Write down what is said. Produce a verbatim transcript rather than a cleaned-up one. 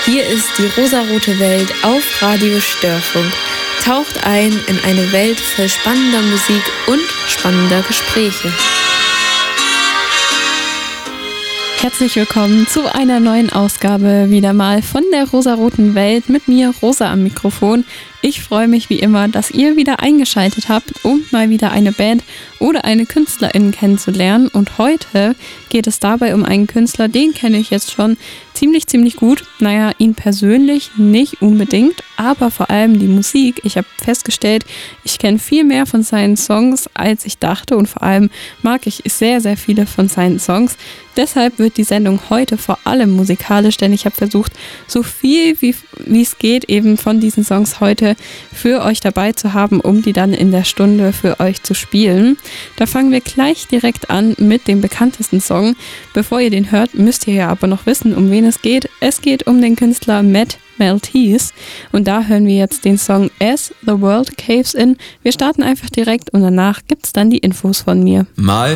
Hier ist die rosarote Welt auf Radio Störfunk. Taucht ein in eine Welt voll spannender Musik und spannender Gespräche. Herzlich willkommen zu einer neuen Ausgabe wieder mal von der rosaroten Welt mit mir, Rosa, am Mikrofon. Ich freue mich wie immer, dass ihr wieder eingeschaltet habt, um mal wieder eine Band oder eine Künstlerin kennenzulernen. Und heute geht es dabei um einen Künstler, den kenne ich jetzt schon ziemlich, ziemlich gut. Naja, ihn persönlich nicht unbedingt, aber vor allem die Musik. Ich habe festgestellt, ich kenne viel mehr von seinen Songs, als ich dachte. Und vor allem mag ich sehr, sehr viele von seinen Songs. Deshalb wird die Sendung heute vor allem musikalisch, denn ich habe versucht, so viel wie wie es geht, eben von diesen Songs heute für euch dabei zu haben, um die dann in der Stunde für euch zu spielen. Da fangen wir gleich direkt an mit dem bekanntesten Song. Bevor ihr den hört, müsst ihr ja aber noch wissen, um wen es geht. Es geht um den Künstler Matt Maltese und da hören wir jetzt den Song As the World Caves In. Wir starten einfach direkt und danach gibt es dann die Infos von mir. Mal